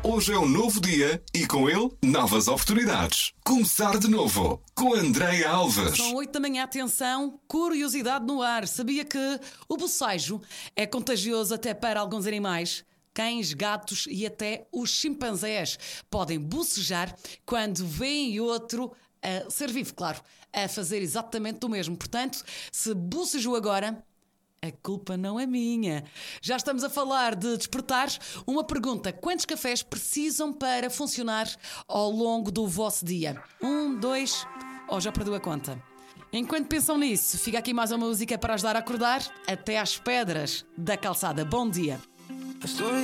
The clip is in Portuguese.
Hoje é um novo dia e com ele, novas oportunidades. Começar de novo com Andréia Alves. São 8 da manhã, atenção, curiosidade no ar. Sabia que o bocejo é contagioso até para alguns animais? Cães, gatos e até os chimpanzés podem bocejar quando veem outro ser vivo, claro, a fazer exatamente o mesmo. Portanto, se bocejou agora, a culpa não é minha. Já estamos a falar de despertar. Uma pergunta: quantos cafés precisam para funcionar ao longo do vosso dia? 1, 2, ou já perdeu a conta? Enquanto pensam nisso, fica aqui mais uma música para ajudar a acordar até às pedras da calçada. Bom dia.